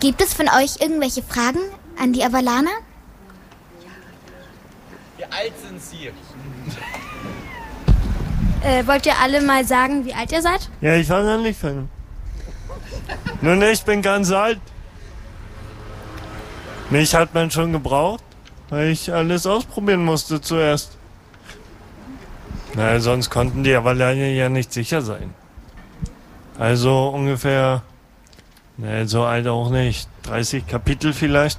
Gibt es von euch irgendwelche Fragen an die Avalaner? Wie alt sind sie? Wollt ihr alle mal sagen, wie alt ihr seid? Ja, ich fange an, Nun, ich bin ganz alt. Mich hat man schon gebraucht, weil ich alles ausprobieren musste zuerst. Na, sonst konnten die Avalaner ja nicht sicher sein. Also ungefähr, so alt auch nicht, 30 Kapitel vielleicht.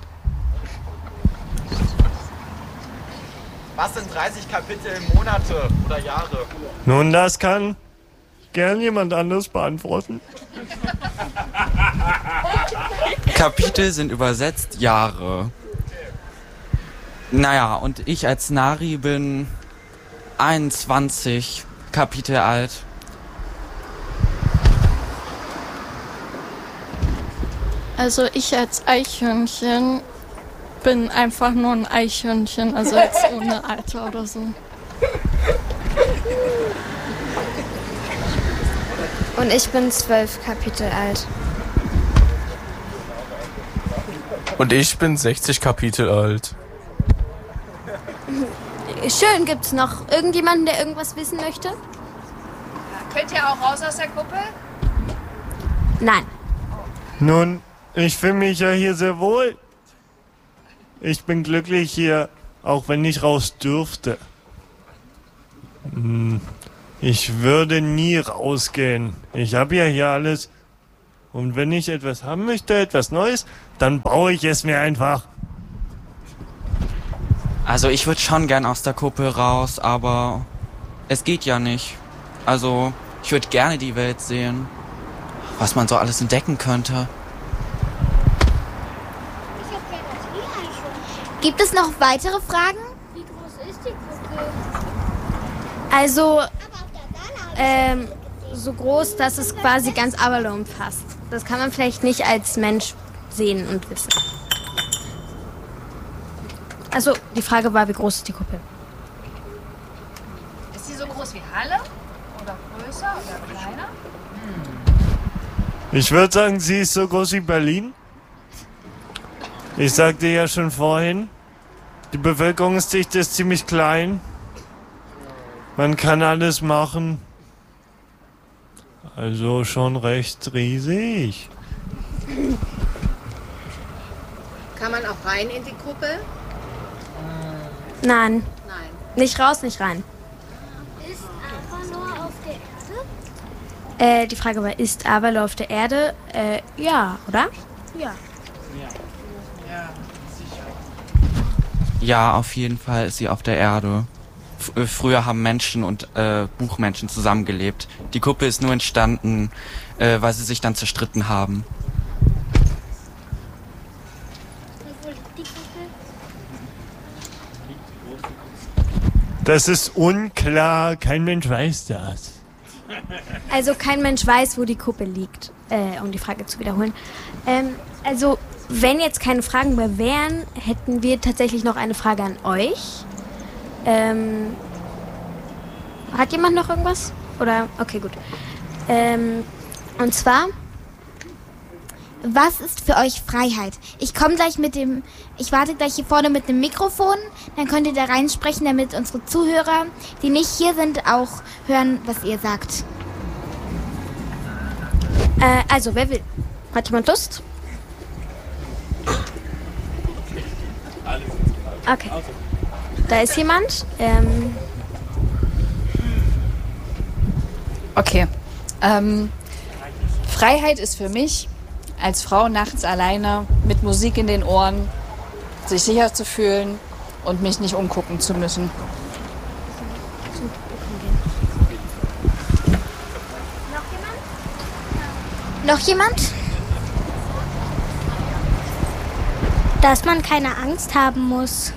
Was sind 30 Kapitel in Monate oder Jahre? Nun, das kann gern jemand anderes beantworten. Kapitel sind übersetzt Jahre. Naja, und ich als Nari bin 21 Kapitel alt. Also ich als Eichhörnchen bin einfach nur ein Eichhörnchen, also jetzt ohne Alter oder so. Und ich bin 12 Kapitel alt. Und ich bin 60 Kapitel alt. Schön, gibt's noch irgendjemanden, der irgendwas wissen möchte? Könnt ihr auch raus aus der Kuppel? Nein. Nun, ich fühle mich ja hier sehr wohl. Ich bin glücklich hier, auch wenn ich raus dürfte. Ich würde nie rausgehen. Ich habe ja hier alles. Und wenn ich etwas haben möchte, etwas Neues, dann baue ich es mir einfach. Also ich würde schon gern aus der Kuppel raus, aber es geht ja nicht. Also ich würde gerne die Welt sehen, was man so alles entdecken könnte. Gibt es noch weitere Fragen? Wie groß ist die Kuppel? Also, so groß, dass es quasi ganz Avalon umfasst. Das kann man vielleicht nicht als Mensch sehen und wissen. Also, die Frage war, wie groß ist die Kuppel? Ist sie so groß wie Halle? Oder größer oder kleiner? Ich würde sagen, sie ist so groß wie Berlin. Ich sagte ja schon vorhin, die Bevölkerungsdichte ist ziemlich klein. Man kann alles machen. Also schon recht riesig. Kann man auch rein in die Kuppel? Nein. Nein. Nicht raus, nicht rein. Ist Avalor auf der Erde? Die Frage war, ist Avalor auf der Erde? Ja, oder? Ja. Ja, auf jeden Fall ist sie auf der Erde. Früher haben Menschen und Buchmenschen zusammengelebt. Die Kuppel ist nur entstanden, weil sie sich dann zerstritten haben. Wo liegt die Kuppel? Das ist unklar, kein Mensch weiß das. Also kein Mensch weiß, wo die Kuppel liegt, um die Frage zu wiederholen. Also wenn jetzt keine Fragen mehr wären, hätten wir tatsächlich noch eine Frage an euch. Hat jemand noch irgendwas? Oder? Okay, gut. Und zwar, was ist für euch Freiheit? Ich warte gleich hier vorne mit dem Mikrofon, dann könnt ihr da reinsprechen, damit unsere Zuhörer, die nicht hier sind, auch hören, was ihr sagt. Also, wer will? Hat jemand Lust? Okay. Da ist jemand. Okay. Freiheit ist für mich, als Frau nachts alleine mit Musik in den Ohren, sich sicher zu fühlen und mich nicht umgucken zu müssen. Noch jemand? Dass man keine Angst haben muss.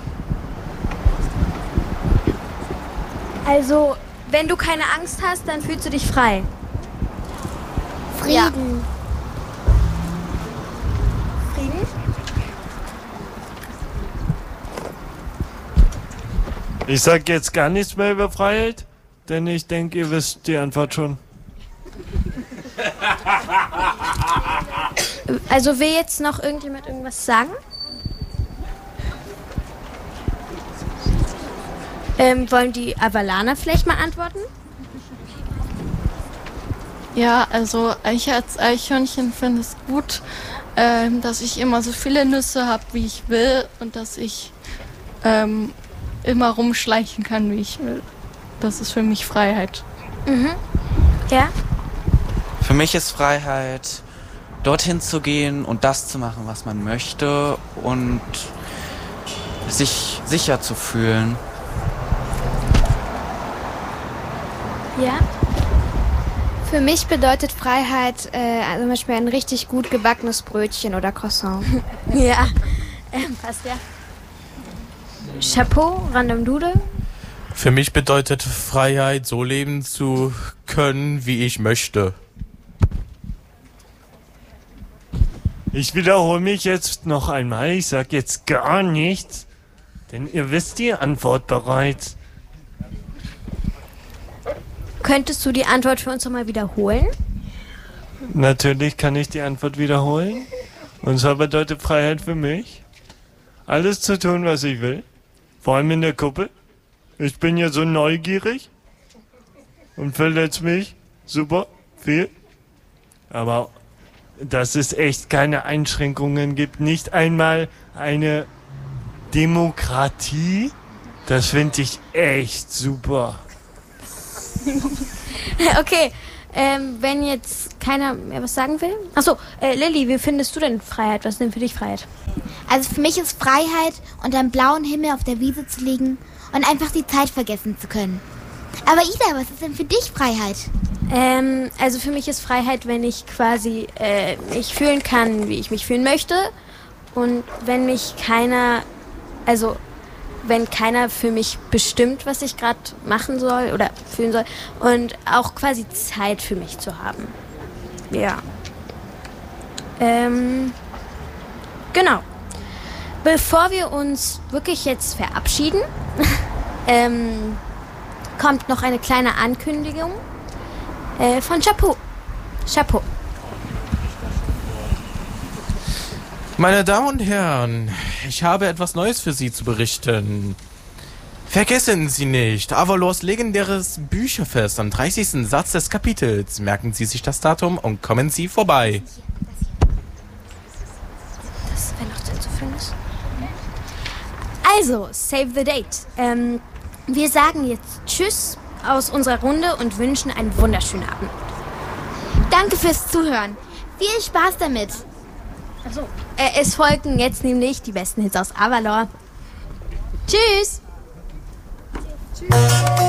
Also, wenn du keine Angst hast, dann fühlst du dich frei. Frieden. Ja. Frieden? Ich sag jetzt gar nichts mehr über Freiheit, denn ich denke, ihr wisst die Antwort schon. Also will jetzt noch irgendjemand irgendwas sagen? Wollen die Avalaner vielleicht mal antworten? Ja, also ich als Eichhörnchen finde es gut, dass ich immer so viele Nüsse habe, wie ich will und dass ich immer rumschleichen kann, wie ich will. Das ist für mich Freiheit. Mhm. Ja? Für mich ist Freiheit, dorthin zu gehen und das zu machen, was man möchte und sich sicher zu fühlen. Ja? Für mich bedeutet Freiheit zum Beispiel ein richtig gut gebackenes Brötchen oder Croissant. Ja, passt ja. Chapeau, Random Doodle. Für mich bedeutet Freiheit, so leben zu können, wie ich möchte. Ich wiederhole mich jetzt noch einmal. Ich sag jetzt gar nichts, denn ihr wisst die Antwort bereits. Könntest du die Antwort für uns nochmal wiederholen? Natürlich kann ich die Antwort wiederholen. Und zwar bedeutet Freiheit für mich, alles zu tun, was ich will. Vor allem in der Kuppel. Ich bin ja so neugierig und verletze mich super viel. Aber dass es echt keine Einschränkungen gibt, nicht einmal eine Demokratie, das finde ich echt super. Okay, wenn jetzt keiner mehr was sagen will. Achso, Lilly, wie findest du denn Freiheit? Was ist denn für dich Freiheit? Also für mich ist Freiheit, unter dem blauen Himmel auf der Wiese zu liegen und einfach die Zeit vergessen zu können. Aber Ida, was ist denn für dich Freiheit? Also für mich ist Freiheit, wenn ich quasi mich fühlen kann, wie ich mich fühlen möchte. Und wenn mich keiner, also wenn keiner für mich bestimmt, was ich gerade machen soll oder fühlen soll. Und auch quasi Zeit für mich zu haben. Ja. Genau. Bevor wir uns wirklich jetzt verabschieden, kommt noch eine kleine Ankündigung von Chapeau. Chapeau. Meine Damen und Herren, ich habe etwas Neues für Sie zu berichten. Vergessen Sie nicht, Avalors legendäres Bücherfest am 30. Satz des Kapitels. Merken Sie sich das Datum und kommen Sie vorbei. Das wäre noch zu füllen ist. Also, save the date. Wir sagen jetzt Tschüss aus unserer Runde und wünschen einen wunderschönen Abend. Danke fürs Zuhören. Viel Spaß damit. Achso. Es folgen jetzt nämlich die besten Hits aus Avalor. Tschüss!